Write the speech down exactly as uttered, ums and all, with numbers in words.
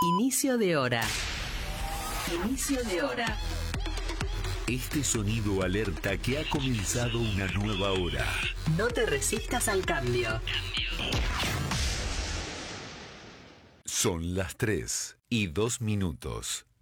Inicio de hora. Inicio de hora. Este sonido alerta que ha comenzado una nueva hora. No te resistas al cambio. Son las tres y dos minutos.